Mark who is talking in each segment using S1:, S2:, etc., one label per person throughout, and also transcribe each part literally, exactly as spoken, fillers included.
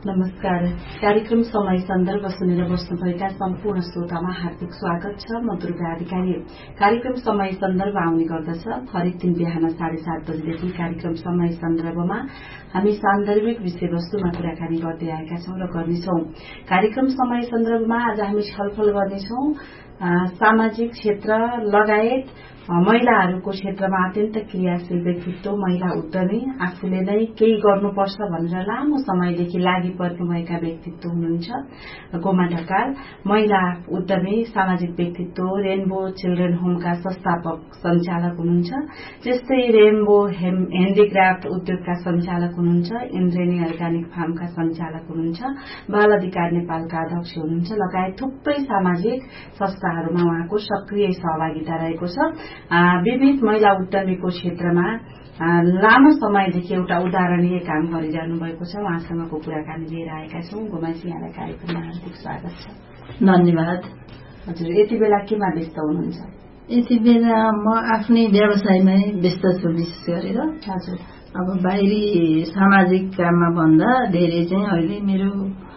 S1: नमस्कार। कार्यक्रम समय सन्दर्भ सुनेर बस्नुभएका सम्पूर्ण श्रोतामा हार्दिक स्वागत छ। म दुर्गा अधिकारी। कार्यक्रम समय सन्दर्भ आउने गर्दछ हरेक दिन बिहान साढे सात बजेदेखि। कार्यक्रम समय सन्दर्भमा हामी सान्दर्भिक विषयवस्तुमा कुराकानी गर्दै आएका छौं र गर्नेछौं। कार्यक्रम समय सन्दर्भमा आज हामी छलफल गर्नेछौं सामाजिक क्षेत्र लगायत महिलाहरूको क्षेत्रमा अत्यन्त क्रियाशील व्यक्तित्व, महिला उद्यमी, आफूले नै केही गर्नुपर्छ भनेर लामो समयदेखि लागि पर्नुभएका व्यक्तित्व हुनुहुन्छ गोमा ढकाल। महिला उद्यमी, सामाजिक व्यक्तित्व, रेनबो चिल्ड्रेन होमका संस्थापक संचालक हुनुहुन्छ। त्यस्तै रेनबो ह्यान्डिक्राफ्ट उद्योगका संचालक हुनुहुन्छ। इन्द्रेणी अर्गानिक फार्मका संचालक हुनुहुन्छ। बाल अधिकार नेपालका अध्यक्ष हुनुहुन्छ लगायत थुप्रै सामाजिक संस्थाहरूमा उहाँको सक्रिय सहभागिता रहेको छ। विविध महिला उद्यमीको क्षेत्रमा लामो समयदेखि एउटा उदाहरणीय काम गरिरहनु भएको छ। उहाँसँगको कुराकानी लिएर आएका छौं। गोमाजी, यहाँलाई कार्यक्रममा हार्दिक स्वागत छ।
S2: धन्यवाद।
S1: हजुर, यति बेला केमा व्यस्त हुनुहुन्छ?
S2: यति बेला म आफ्नै व्यवसायमै व्यस्त छु विशेष गरेर।
S1: हजुर।
S2: अब बाहिरी सामाजिक काममा भन्दा धेरै चाहिँ अहिले मेरो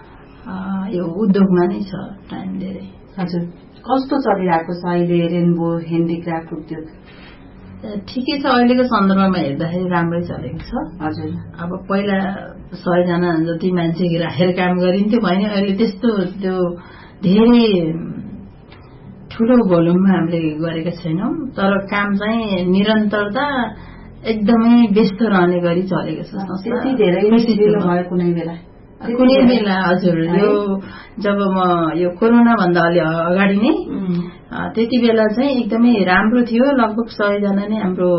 S2: यो उद्योगमा नै छ टाइम धेरै।
S1: हजुर, कस्तो चलिरहेको छ अहिले रेनबो ह्यान्डिक्राफ्ट उद्योग?
S2: ठिकै छ, अहिलेको सन्दर्भमा हेर्दाखेरि राम्रै चलेको छ।
S1: हजुर।
S2: अब पहिला सयजना जति मान्छे राखेर काम गरिन्थ्यो भने अहिले त्यस्तो त्यो धेरै ठूलो भोल्युममा हामीले गरेका छैनौं, तर काम चाहिँ निरन्तरता एकदमै व्यस्त रहने गरी चलेको छ।
S1: त्यति धेरै भयो कुनै बेला?
S2: कुनै बेला हजुर, यो जब म यो कोरोना भन्दा अलि अगाडि नै त्यति बेला चाहिँ एकदमै राम्रो थियो। लगभग सयजना नै हाम्रो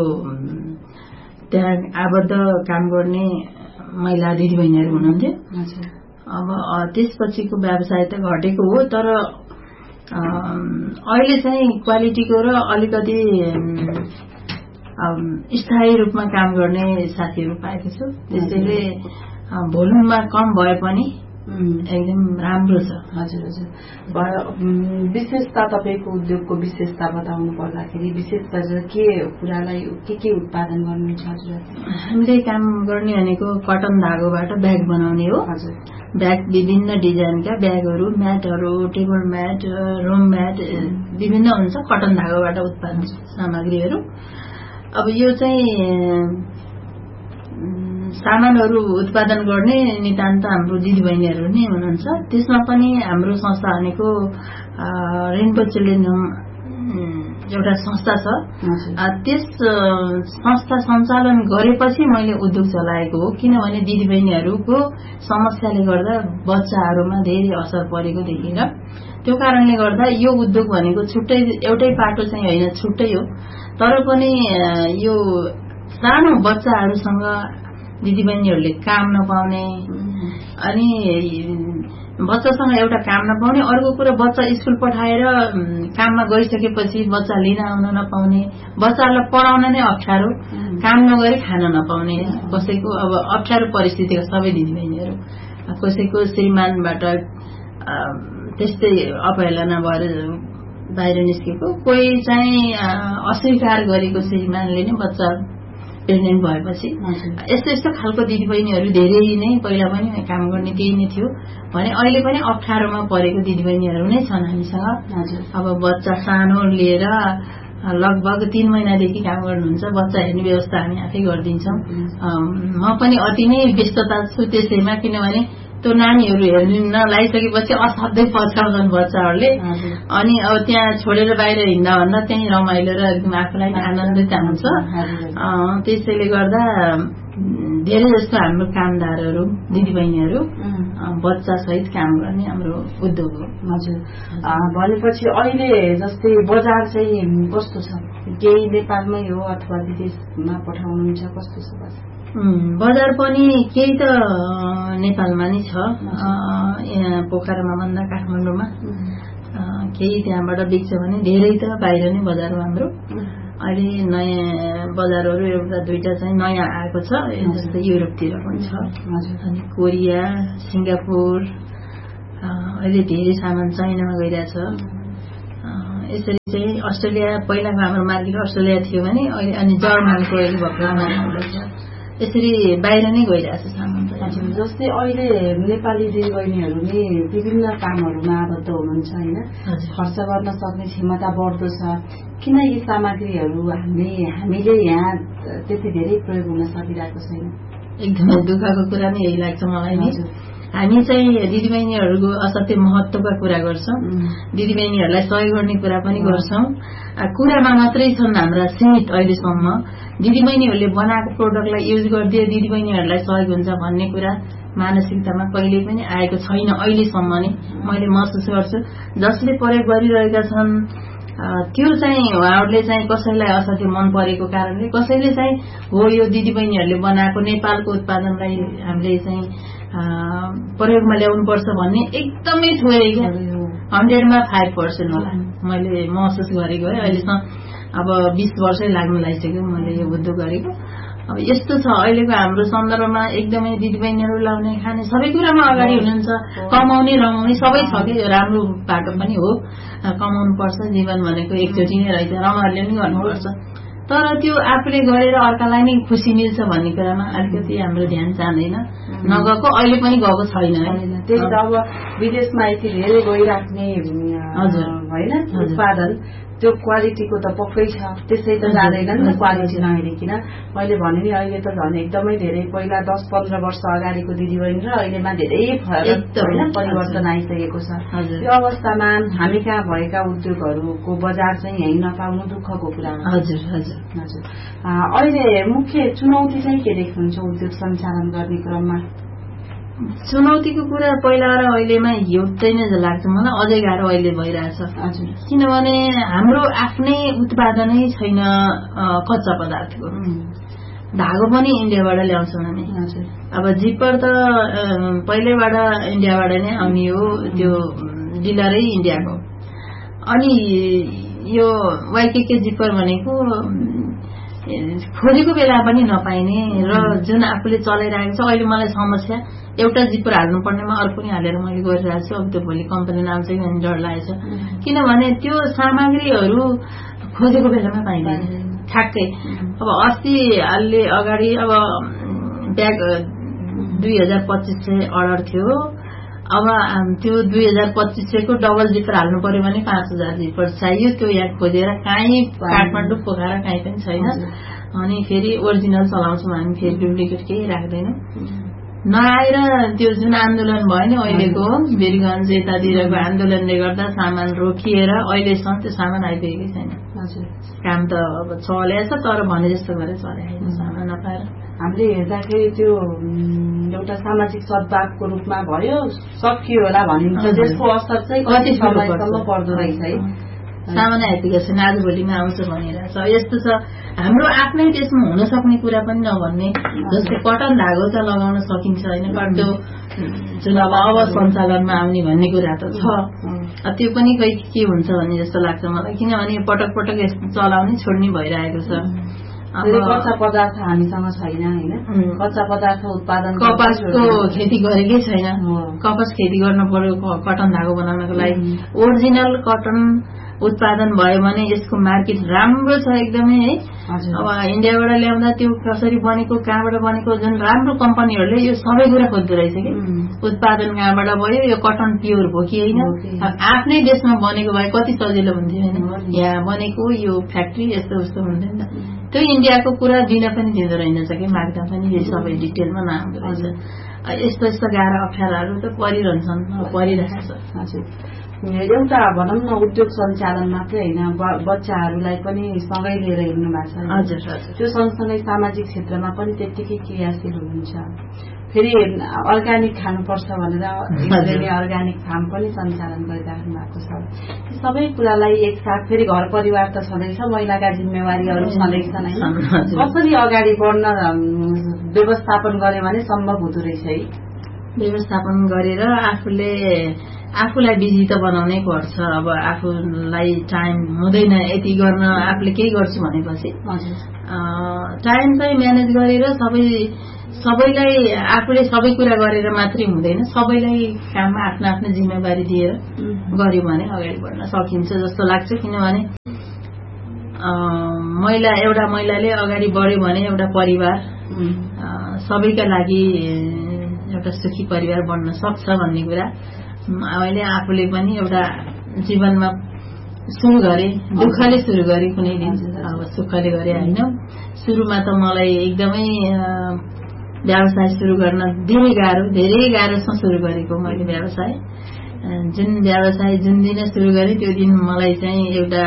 S2: त्यहाँ आबद्ध काम गर्ने महिला दिदीबहिनीहरू हुनुहुन्थ्यो। अब त्यसपछिको व्यवसाय त घटेको हो, तर अहिले चाहिँ क्वालिटीको र अलिकति स्थायी रूपमा काम गर्ने साथीहरू पाएको छु। त्यसैले भोल्युममा कम भए पनि एकदम राम्रो छ।
S1: हजुर हजुर। विशेषता, तपाईँको उद्योगको विशेषता बताउनु पर्दाखेरि विशेष गरेर के कुरालाई के के उत्पादन गर्नुहुन्छ? हजुर,
S2: हामीले काम गर्ने भनेको कटन धागोबाट ब्याग बनाउने हो।
S1: हजुर।
S2: ब्याग विभिन्न डिजाइनका ब्यागहरू, म्याटहरू, टेबल म्याट, रुम म्याट विभिन्न हुन्छ कटन धागोबाट उत्पादन सामग्रीहरू। अब यो चाहिँ सामानहरू उत्पादन गर्ने नितान्त हाम्रो दिदीबहिनीहरू नै हुनुहुन्छ। त्यसमा पनि हाम्रो संस्था भनेको रेनबो चिल्ड्रेन होम एउटा संस्था छ। त्यस संस्था सञ्चालन गरेपछि मैले उद्योग चलाएको हो, किनभने दिदीबहिनीहरूको समस्याले गर्दा बच्चाहरूमा धेरै असर परेको देखेर। त्यो कारणले गर्दा यो उद्योग भनेको छुट्टै एउटै पाटो चाहिँ होइन, छुट्टै हो। तर पनि यो सानो बच्चाहरूसँग दिदीबहिनीहरूले काम नपाउने, अनि बच्चासँग एउटा काम नपाउने, अर्को कुरा बच्चा स्कुल पठाएर काममा गइसकेपछि बच्चा लिन आउन नपाउने, बच्चालाई पढाउन नै अप्ठ्यारो, काम नगरी खान नपाउने, कसैको अब अप्ठ्यारो परिस्थितिका सबै दिदीबहिनीहरू। कसैको श्रीमानबाट त्यस्तै अपहेलना भएर बाहिर निस्केको, कोही चाहिँ अस्वीकार गरेको श्रीमानले नै बच्चा प्रेग्नेन्ट भएपछि। यस्तो यस्तो खालको दिदीबहिनीहरू धेरै नै पहिला पनि काम गर्ने त्यही नै थियो भने अहिले पनि अप्ठ्यारोमा परेको दिदीबहिनीहरू नै छन् हामीसँग। अब बच्चा सानो लिएर लगभग तीन महिनादेखि काम गर्नुहुन्छ। बच्चा हेर्ने व्यवस्था हामी आफै गरिदिन्छौँ। म पनि अति नै व्यस्तता छु त्यसैमा, किनभने त्यो नानीहरू हेर्न लगाइसकेपछि असाध्यै पछाउँछन् बच्चाहरूले। अनि अब त्यहाँ छोडेर बाहिर हिँड्दा भन्दा त्यही रमाइलो र एकदम आफूलाई आनन्दित हुन्छ। त्यसैले गर्दा धेरै जस्तो हाम्रो कामदारहरू दिदीबहिनीहरू बच्चा सहित काम गर्ने हाम्रो उद्योग हो।
S1: हजुर। भनेपछि अहिले जस्तै बजार चाहिँ कस्तो छ? केही नेपालमै हो अथवा विदेशमा पठाउनुहुन्छ? कस्तो छ बजार?
S2: बजार पनि केही त नेपालमा नै छ, यहाँ पोखरामा भन्दा काठमाडौँमा, केही त्यहाँबाट बिग्छ भने धेरै त बाहिर नै बजार हो हाम्रो। अहिले नयाँ बजारहरू एउटा दुईटा चाहिँ नयाँ आएको छ, जस्तै युरोपतिर पनि छ, अनि कोरिया, सिङ्गापुर, अहिले धेरै सामान चाइनामा गइरहेछ। यसरी चाहिँ अस्ट्रेलिया पहिलाको हाम्रो मार्केट अस्ट्रेलिया थियो भने अहिले अनि जर्मनको अहिले भर्खर यसरी बाहिर नै गइरहेछ सामान।
S1: जस्तै अहिले नेपाली दिदीबहिनीहरू नै विभिन्न कामहरूमा आबद्ध हुनुहुन्छ होइन, खर्च गर्न सक्ने क्षमता बढ्दो छ, किन यी सामग्रीहरू हामी हामीले यहाँ त्यति धेरै प्रयोग हुन सकिरहेको छैन?
S2: एकदमै दुःखको कुरा नै यही लाग्छ मलाई नि। हामी चाहिँ दिदीबहिनीहरूको असाध्यै महत्त्वका कुरा गर्छौँ, दिदीबहिनीहरूलाई सहयोग गर्ने कुरा पनि गर्छौँ। कुरामा मात्रै छन् हाम्रा सीमित अहिलेसम्म। दिदीबहिनीहरूले बनाएको प्रोडक्टलाई युज गरिदिए दिदीबहिनीहरूलाई सहयोग हुन्छ भन्ने कुरा मानसिकतामा कहिल्यै पनि आएको छैन अहिलेसम्म नै मैले महसुस गर्छु। जसले प्रयोग गरिरहेका छन् त्यो चाहिँ उहाँहरूले चाहिँ कसैलाई असाध्यै मन परेको कारणले, कसैले चाहिँ हो यो दिदीबहिनीहरूले बनाएको नेपालको उत्पादनलाई हामीले चाहिँ प्रयोगमा ल्याउनुपर्छ भन्ने एकदमै थोरै क्या, हन्ड्रेडमा फाइभ पर्सेन्ट होला मैले महसुस गरेको है। अहिलेसम्म अब बीस वर्षै लाग्नु लागिसक्यो मैले यो उद्योग गरेको। अब यस्तो छ अहिलेको हाम्रो सन्दर्भमा एकदमै दिदीबहिनीहरू लाउने खाने सबै कुरामा अगाडि हुनुहुन्छ, कमाउने रमाउने सबै छ कि। राम्रो बाटो पनि हो, कमाउनु पर्छ, जीवन भनेको एकचोटि नै रहेछ, रमाइलो पनि गर्नुपर्छ। तर त्यो आफूले गरेर अर्कालाई नै खुसी मिल्छ भन्ने कुरामा अलिकति हाम्रो ध्यान जाँदैन, नगएको अहिले पनि गएको छैन है।
S1: त्यही त अब विदेशमा यति धेरै गइराख्ने होइन उत्पादन, त्यो क्वालिटीको त पक्कै छ, त्यसै त जाँदैन नि त क्वालिटी नहेरिकन। मैले भने नि अहिले त झन् एकदमै धेरै पहिला दस पन्ध्र वर्ष अगाडिको दिदीबहिनी र अहिलेमा धेरै होइन परिवर्तन आइसकेको छ। त्यो अवस्थामा हामी कहाँ भएका उद्योगहरूको बजार चाहिँ यही नपाउनु दुःखको कुरा हो।
S2: हजुर हजुर
S1: हजुर अहिले मुख्य चुनौती चाहिँ के देख्नुहुन्छ उद्योग सञ्चालन गर्ने क्रममा?
S2: चुनौतीको कुरा पहिला र अहिलेमा एउटै नै लाग्छ मलाई, अझै गाह्रो अहिले भइरहेछ। किनभने हाम्रो आफ्नै उत्पादनै छैन कच्चा पदार्थको। धागो पनि इन्डियाबाट ल्याउँछौँ हामी। अब जिपर त पहिल्यैबाट इन्डियाबाट नै आउने हो, त्यो डिलरै इन्डियाको। अनि यो वाइकेके जिपर भनेको खोजेको बेला पनि नपाइने र जुन आफूले चलाइरहेको छ। अहिले मलाई समस्या एउटा जिपर हाल्नुपर्नेमा अर्को पनि हालेर मैले गरिरहेको छु। अब त्यो भोलि कम्पनी नाम चाहिँ भने डर लागेको छ, किनभने त्यो सामग्रीहरू खोजेको बेलामा पाइँदैन ठ्याक्कै। अब अस्ति अलि अगाडि अब ब्याग दुई हजार पच्चिस सय अर्डर थियो। अब त्यो दुई हजार पच्चिस सयको डबल जिपर हाल्नु पर्यो भने पाँच हजार जिपर चाहियो। त्यो यहाँ खोजेर कहीँ काठमाडौँ पोखरा कहीँ पनि छैन। अनि फेरि ओरिजिनल चलाउँछौँ हामी, फेरि डुप्लिकेट केही राख्दैनौँ। नआएर त्यो जुन आन्दोलन भयो नि अहिलेको वीरगञ्ज यतातिरको आन्दोलनले गर्दा सामान रोकिएर अहिलेसम्म त्यो सामान आइपुगेकै छैन। काम त अब चलेछ तर भने जस्तो गरेर चलाइरहेको सामान नपाएर।
S1: हामीले हेर्दाखेरि त्यो एउटा सामाजिक सद्भावको रूपमा भयो, सकियो होला भनिन्छ, त्यसको असर चाहिँ कति समयसम्म पर्दो रहेछ है।
S2: सामान आइपुगेको छैन, आज भोलिमा आउँछ भनिरहेछ। यस्तो छ हाम्रो आफ्नै देशमा हुन सक्ने कुरा पनि नभन्ने, जस्तै कटन धागो त लगाउन सकिन्छ होइन, त्यो जुन अब अब सञ्चालनमा आउने भन्ने कुरा त छ। त्यो पनि खै के हुन्छ भन्ने जस्तो लाग्छ मलाई, किनभने पटक पटक चलाउने छोड्ने भइरहेको छ।
S1: कच्चा पदार्थ हामीसँग छैन होइन, कच्चा पदार्थ उत्पादन
S2: कपासको खेती गरेकै छैन। कपास खेती गर्न पर्यो कटन धागो बनाउनको लागि। ओरिजिनल कटन उत्पादन भयो भने यसको मार्केट राम्रो छ एकदमै है। अब इन्डियाबाट ल्याउँदा त्यो कसरी बनेको, कहाँबाट बनेको, जुन राम्रो कम्पनीहरूले यो सबै कुरा खोज्दो रहेछ कि उत्पादन कहाँबाट भयो, यो कटन प्योर हो कि होइन। आफ्नै देशमा बनेको भए कति सजिलो हुन्थ्यो होइन, यहाँ बनेको यो फ्याक्ट्री यस्तो उस्तो हुन्थ्यो नि त। त्यो इन्डियाको कुरा दिन पनि दिँदो रहेनछ कि, माग्दा पनि यो सबै डिटेलमा नआउँदो रहेछ। यस्तो यस्तो गाह्रो अप्ठ्याराहरू त परिरहन्छन्, परिरहेछ।
S1: एउटा भनौँ न उद्योग सञ्चालन मात्रै होइन, बच्चाहरूलाई पनि सँगै लिएर हिँड्नु भएको छ।
S2: हजुर
S1: त्यो सँगसँगै सामाजिक क्षेत्रमा पनि त्यत्तिकै क्रियाशील हुनुहुन्छ। फेरि अर्ग्यानिक खानुपर्छ भनेर अर्ग्यानिक फार्म पनि सञ्चालन गरिराख्नु भएको छ। सबै कुरालाई एकसाथ फेरि घर परिवार त छँदैछ, महिलाका जिम्मेवारीहरू छँदैछन् होइन। कसरी अगाडि बढ्न व्यवस्थापन गरे भने सम्भव हुँदो रहेछ है।
S2: व्यवस्थापन गरेर आफूले आफूलाई बिजी त बनाउनै पर्छ। अब आफूलाई टाइम हुँदैन यति गर्न, आफूले केही गर्छु भनेपछि टाइम चाहिँ म्यानेज गरेर सबै सबैलाई आफूले सबै कुरा गरेर मात्रै हुँदैन, सबैलाई काममा आफ्नो आफ्नो जिम्मेवारी दिएर गर्यो भने अगाडि बढ्न सकिन्छ जस्तो लाग्छ। किनभने महिला एउटा महिलाले अगाडि बढ्यो भने एउटा परिवार सबैका लागि एउटा सुखी परिवार बन्न सक्छ भन्ने कुरा अहिले आफूले पनि एउटा जीवनमा सुरु गरे, दुःखले सुरु गरे, कुनै दिन अब सुखले गरे होइन। सुरुमा त मलाई एकदमै व्यवसाय सुरु गर्न धेरै गाह्रो धेरै गाह्रोसँग सुरु गरेको मैले व्यवसाय। जुन व्यवसाय जुन दिन सुरु गरेँ त्यो दिन मलाई चाहिँ एउटा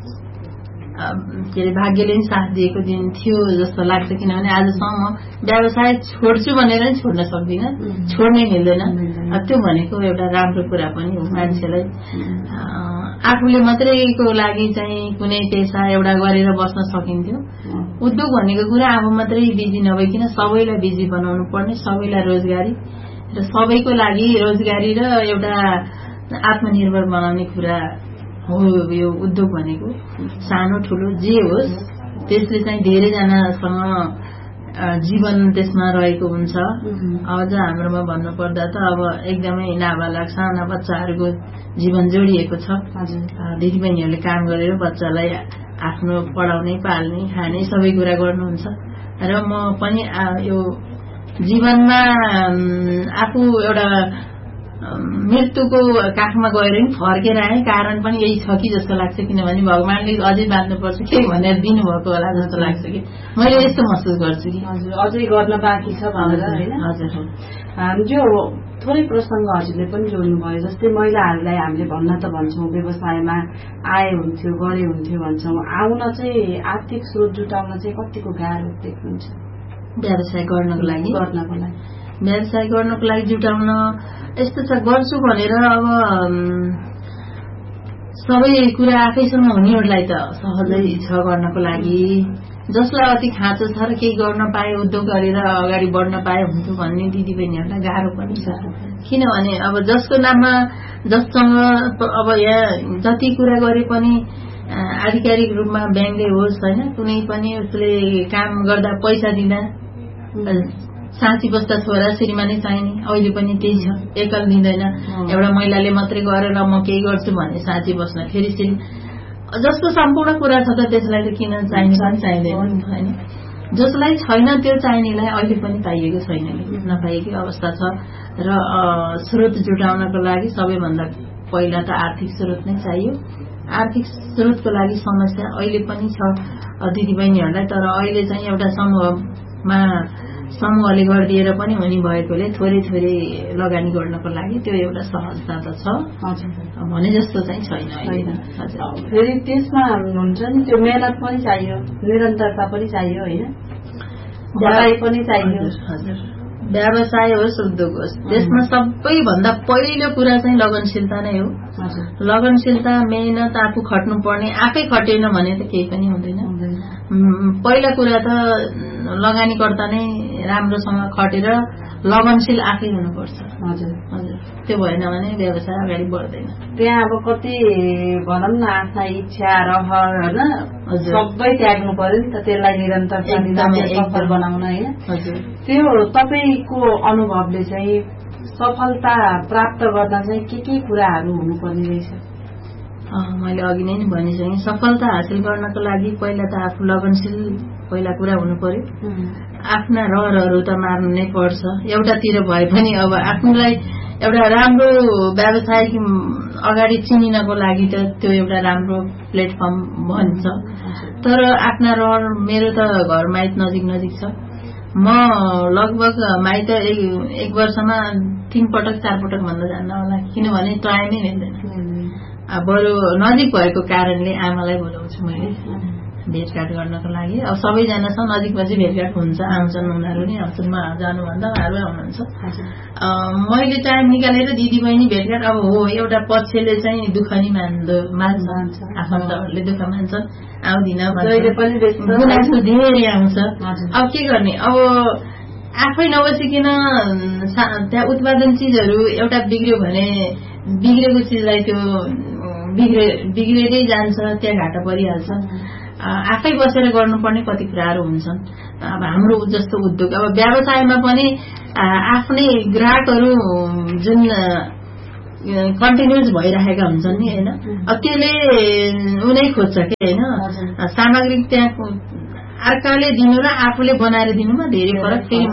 S2: के अरे भाग्यले पनि साथ दिएको दिन थियो जस्तो लाग्छ, किनभने आजसम्म म व्यवसाय छोड्छु भनेर पनि छोड्न सक्दिनँ, छोड्नै मिल्दैन। त्यो भनेको एउटा राम्रो कुरा पनि हो मान्छेलाई। आफूले मात्रैको लागि चाहिँ कुनै पेसा एउटा गरेर बस्न सकिन्थ्यो। उद्योग भनेको कुरा आफू मात्रै बिजी नभइकन सबैलाई बिजी बनाउनु पर्ने, सबैलाई रोजगारी र सबैको लागि रोजगारी र एउटा आत्मनिर्भर बनाउने कुरा हो यो उद्योग भनेको। सानो ठुलो जे होस् त्यसले चाहिँ धेरैजनासँग जीवन त्यसमा रहेको हुन्छ। अझ हाम्रोमा भन्नुपर्दा त अब एकदमै नाबालक साना बच्चाहरूको जीवन जोडिएको छ। दिदीबहिनीहरूले काम गरेर बच्चालाई आफ्नो पढाउने पाल्ने खाने सबै कुरा गर्नुहुन्छ र म पनि यो जीवनमा आफू एउटा मृत्युको काखमा गएर नि फर्केर आए कारण पनि यही छ कि जस्तो लाग्छ, किनभने भगवानले अझै बाँच्नुपर्छ के भनेर दिनुभएको होला जस्तो लाग्छ कि मैले यस्तो महसुस गर्छु कि
S1: अझै गर्न बाँकी छ भनेर होइन।
S2: हजुर
S1: जो थोरै प्रसङ्ग हजुरले पनि जोड्नु भयो, जस्तै महिलाहरूलाई हामीले भन्न त भन्छौँ व्यवसायमा आए हुन्थ्यो गरे हुन्थ्यो भन्छौँ, आउन चाहिँ आर्थिक स्रोत जुटाउन चाहिँ कतिको गाह्रो देख्नुहुन्छ
S2: व्यवसाय गर्नको लागि
S1: गर्नको लागि
S2: व्यवसाय गर्नको लागि जुटाउन यस्तो छ। गर्छु भनेर अब सबै कुरा आफैसँग हुनेहरूलाई त सहजै छ गर्नको लागि, जसलाई अति खाँचो छ र केही गर्न पाए उद्योग गरेर अगाडि बढ्न पाए हुन्थ्यो भन्ने दिदीबहिनीहरूलाई गाह्रो पनि छ। किनभने अब जसको नाममा जससँग अब यहाँ जति कुरा गरे पनि आधिकारिक रूपमा ब्याङ्कले होस् होइन कुनै पनि उसले काम गर्दा पैसा दिँदा साँची बस्दा छोरा श्रीमानै चाहिने अहिले पनि त्यही छ। एकल दिँदैन, एउटा महिलाले मात्रै गरेर म केही गर्छु भने साँची बस्न फेरि श्री जसको सम्पूर्ण कुरा छ त त्यसलाई त किन चाहिने पनि चाहिँदैन होइन। जसलाई छैन त्यो चाहिनेलाई अहिले पनि पाइएको छैन, नपाइएको अवस्था छ। र स्रोत जुटाउनको लागि सबैभन्दा पहिला त आर्थिक स्रोत नै चाहियो। आर्थिक स्रोतको लागि समस्या अहिले पनि छ दिदीबहिनीहरूलाई, तर अहिले चाहिँ एउटा समूहमा समूहले गरिदिएर पनि हुने भएकोले थोरै थोरै लगानी गर्नको लागि त्यो एउटा सहजता त छ भने जस्तो चाहिँ छैन।
S1: फेरि त्यसमा हुन्छ नि त्यो मेहनत पनि चाहियो, निरन्तरता पनि चाहियो होइन, बढाइ पनि चाहियो।
S2: हजुर व्यवसाय होस् उद्योग होस् त्यसमा सबैभन्दा पहिलो कुरा चाहिँ लगनशीलता नै हो। लगनशीलता मेहनत आफू खट्नु पर्ने, आफै खटेन भने त केही पनि हुँदैन। पहिला कुरा त लगानीकर्ता नै राम्रोसँग खटेर लगनशील आफै हुनुपर्छ।
S1: हजुर
S2: हजुर त्यो भएन भने व्यवसाय अगाडि बढ्दैन।
S1: त्यहाँ अब कति भनौँ न आशा इच्छा रहर होइन सबै त्याग्नु पर्यो नि त त्यसलाई निरन्तरता सफल बनाउन होइन।
S2: हजुर
S1: त्यो तपाईँको अनुभवले चाहिँ सफलता प्राप्त गर्दा चाहिँ के के कुराहरू हुनुपर्ने रहेछ?
S2: मैले अघि नै भनिसकेँ, सफलता हासिल गर्नको लागि पहिला त आफू लगनशील पहिला कुरा हुनु पर्यो। आफ्ना रहरहरू त मार्नु नै पर्छ एउटातिर भए पनि। अब आफूलाई एउटा राम्रो व्यवसाय अगाडि चिनिनको लागि त त्यो एउटा राम्रो प्लेटफर्म भन्छ, तर आफ्ना रहर मेरो त घर माइत नजिक नजिक छ। म लगभग माइत एक वर्षमा तीन पटक चार पटक भन्दा जान्न होला, किनभने टाइमै मिल्दैन। बरु नजिक भएको कारणले आमालाई बोलाउँछु मैले भेटघाट गर्नको लागि। अब सबैजनासँग नजिक नजिक भेटघाट हुन्छ, आउँछन् उनीहरू नै आउँछन्, म जानुभन्दा उहाँहरू आउनुहुन्छ। मैले टाइम निकालेर दिदीबहिनी भेटघाट अब हो एउटा पक्षले चाहिँ दुःख नि मान्दो मान्छ, आफन्तहरूले दुःख मान्छन् आउँदिन गुनासो धेरै आउँछ। अब के गर्ने, अब आफै नबसिकन त्यहाँ उत्पादन चिजहरू एउटा बिग्रियो भने बिग्रेको चिजलाई त्यो बिग्रे बिग्रेरै जान्छ, त्यहाँ घाटा परिहाल्छ। आफै बसेर गर्नुपर्ने कति कुराहरू हुन्छन्। अब हाम्रो जस्तो उद्योग अब व्यवसायमा पनि आफ्नै ग्राहकहरू जुन कन्टिन्युस भइरहेका हुन्छन् नि होइन, त्यसले उनै खोज्छ कि होइन। सामग्री त्यहाँ अर्काले दिनु र आफूले बनाएर दिनुमा धेरै फरक फेरि